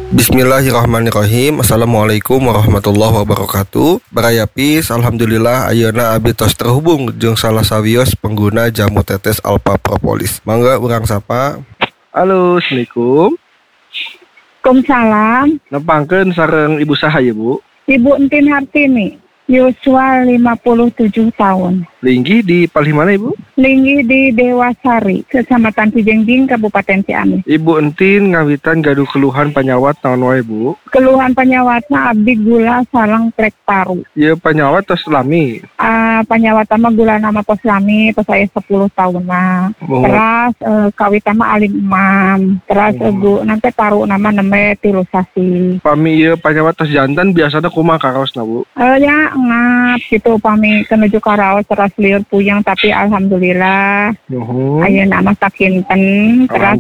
Bismillahirrahmanirrahim. Assalamualaikum warahmatullahi wabarakatuh. Barayapis, alhamdulillah ayeuna abdi tos terhubung jeung salah sawios pengguna jamu tetes Alpha Propolis. Mangga urang sapa. Halo, assalamualaikum. Waalaikumsalam. Nepangkeun sareng ibu saha ya, Bu? Ibu Entin Hartini, yuswa 57 tahun. Linggi di palih mana, Ibu? Linggi di Dewasari, Kecamatan Cijengjing, Kabupaten Ciamis. Ibu Entin ngawitan gaduh keluhan panyawat naon wae, Bu? Keluhan panyawatna abdi gula sareng trek paru. Ieu panyawat tos lami. Panyawat mah gula nama pos lami, tos aya 10 tahunna. Oh. Terus kawita mah alim imam. Terus nanti paru nama nembe tilusasi. Pami ieu panyawat tos jantan biasana kumaha karaosna, Bu? Ya ngap gitu pami kenuju karaos terus liur puyeng tapi alhamdulillah. Ayeuna mah sakinten. Terus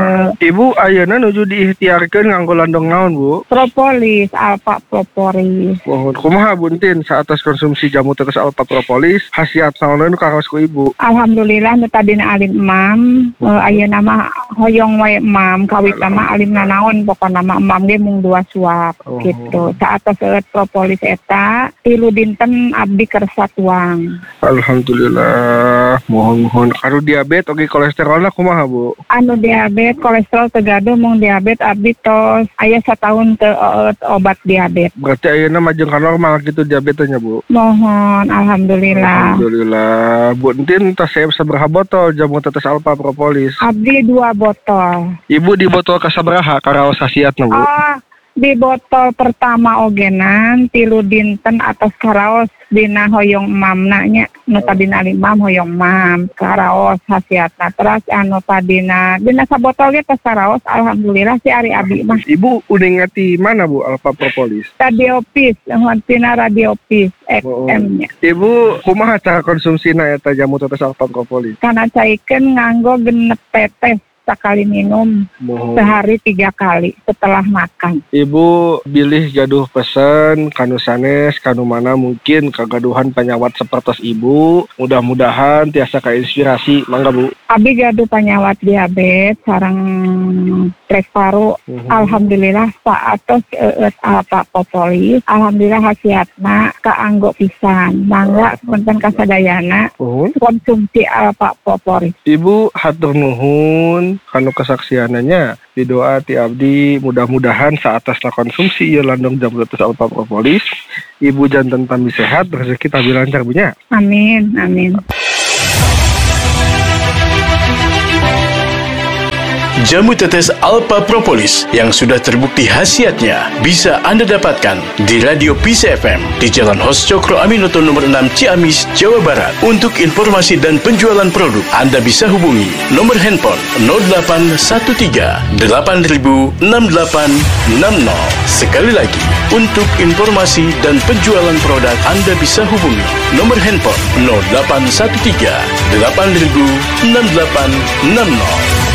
Ibu ayeuna nuju diikhtiarkeun nganggo landong naon, Bu? Propolis, Alpha Propolis. Kumaha Bu Entin saatos konsumsi jamu tetes Alpha Propolis khasiat naon nu karaos ku Ibu? Alhamdulillah nu tadina alim imam, ayeuna mah hoyong wae imam, kawitna mah alimna naon pokona mah imam ge mung 2 suap gitu. Saatos propolis eta 3 dinten abdi kersa tuang. Alhamdulillah. Mohon karo diabetes oge kolesterolna kumaha, Bu? Anu diabetes kolesterol tegaduh mung diabetes abdi tos aya satahun teu obat diabetes. Berarti ayeuna mah jeung normal gitu diabetesnya, Bu? Mohon alhamdulillah. Alhamdulillah. Bu Entin tos saya sabaraha botol jamu tetes Alpha Propolis? Abdi 2 botol. Ibu di botol kasabaraha karaos khasiatna, Bu? Di botol pertama ogenan 3 dinten atas karaos dina hoyong mamna nya nu tadina imam hoyong mam karaos khasiatna. Terus anu tadina dina sabotol ge tos karaos alhamdulillah si ari abi mah. Ibu udah ngati mana, Bu, Alpha Propolis? Radiopis, tina Radiopis XM nya. Ibu kumaha cara konsumsina eta jamu tetes Alpha Propolis? Kana caikeun nganggo genep tetes sekali minum sehari 3 kali setelah makan. Ibu bilih gaduh pesen kanu sanes kanu mana mungkin kagaduhan panyawat sapertos Ibu. Mudah-mudahan tiasa kainspirasi. Mangga, Bu. Abi gaduh panyawat diabetes sareng trek paru. Alhamdulillah saatos Alpha Propolis. Alhamdulillah khasiatna kaanggo pisan. Mangga punten kasadayana konsumsi Alpha Propolis. Ibu hatur nuhun kanu kesaksiananya di doa ti abdi mudah-mudahan saatasna konsumsi ieu landong jamu tetes Alpha Propolis Ibu janten tambi sehat rezeki tabi lancar, Bu nya. Amin amin. Jamu tetes Alpha Propolis yang sudah terbukti khasiatnya bisa Anda dapatkan di Radio Peace FM di Jalan Hos Cokro Aminoto nomor 6 Ciamis, Jawa Barat. Untuk informasi dan penjualan produk Anda bisa hubungi nomor handphone 0813 8000 6860. Sekali lagi, untuk informasi dan penjualan produk Anda bisa hubungi nomor handphone 0813 8000 6860.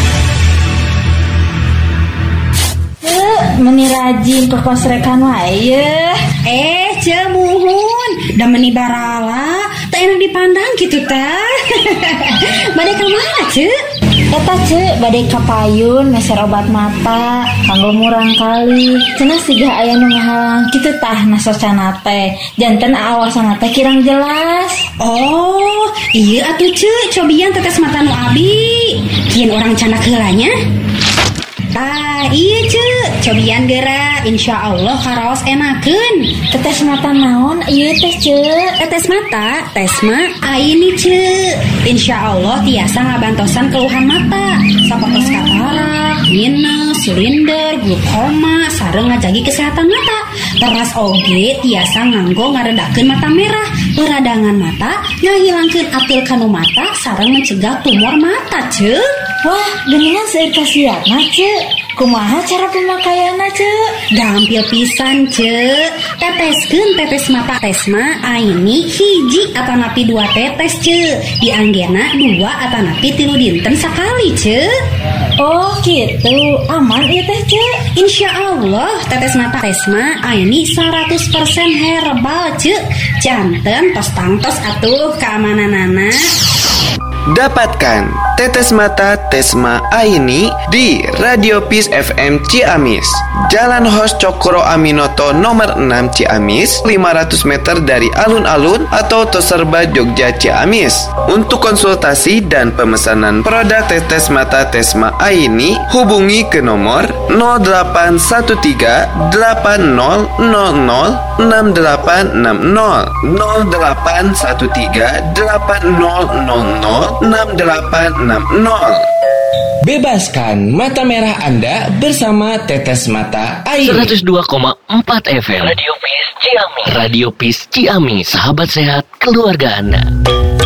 Meni rajin ke posrekan wae. Cemuhun da meni barala tak enak dipandang gitu tah. Bade ka mana, Ce? Eta bade ka payun meser obat mata kanggo murang kali. Cenah siga aya nu ngahalang kitu tah nasocana teh. Janten awasana teh kirang jelas. Oh, ieu atuh Ce, cobian tetes mata nu abi. Kieun orang canak heulanya. Iya Ce, cobian geura insyaallah karaos enakeun. Tetes mata naon ieu teh Ce? Tetes mata, tesma ini Ce. Insyaallah tiasa ngabantosan keluhan mata sapertos katarak, minus, silinder, glaukoma, sareng ngajagi kesehatan mata. Teras oge tiasa nganggo ngaredakeun mata merah, peradangan mata, ngahilangkeun atil kanu mata sareng mencegah tumor mata Ce. Wah, geuningan seueur khasiatna Ce. Kumaha cara pemakaianna Ce? Gampil pisan Ce. Teteskeun tetes mata tesma aini hiji atanapi 2 tetes Ce. Dianggena 2 atanapi 3 dinten sakali Ce. Oh gitu, aman ieu teh Ce. Insyaallah tetes mata tesma aini 100% herbal Ce. Janten tos tangtos atuh keamananana. Dapatkan tetes mata Tesma Aini di Radio Peace FM Ciamis, Jalan Hos Cokro Aminoto nomor 6 Ciamis, 500 meter dari alun-alun atau Toserba Jogja Ciamis. Untuk konsultasi dan pemesanan produk tetes mata Tesma Aini, hubungi ke nomor 0813 8000 6860 0813 8000 6860. Bebaskan mata merah Anda bersama Tetes Mata Aini. 102,4 FM Radio Peace Ciamis. Radio Peace Ciamis, sahabat sehat keluarga Anda.